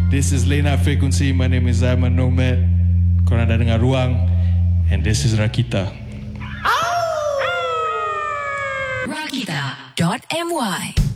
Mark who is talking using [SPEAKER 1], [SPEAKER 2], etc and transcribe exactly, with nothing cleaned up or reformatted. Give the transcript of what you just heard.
[SPEAKER 1] This is Late Night Frequency. My name is Zaman Nomad. Korang dah dengar Ruang. And this is Rakita.
[SPEAKER 2] Rakita dot my